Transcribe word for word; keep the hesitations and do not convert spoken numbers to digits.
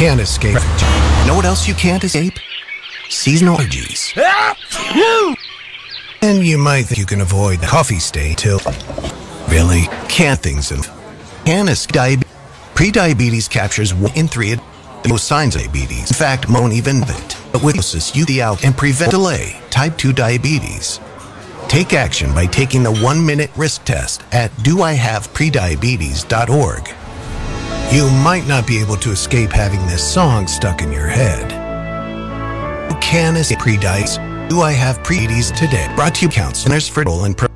can't escape. Know what else you can't escape? Seasonal allergies. And you might think you can avoid the coffee stain till... Really? Can't things and... Can escape. Prediabetes captures one in three of the most signs of diabetes. In fact, won't even it. But with this, you the out and prevent delay type two diabetes. Take action by taking the one-minute risk test at do I have prediabetes dot org. You might not be able to escape having this song stuck in your head. You can escape prediabetes. Do I have prediabetes today? Brought to you counselors for all and pro-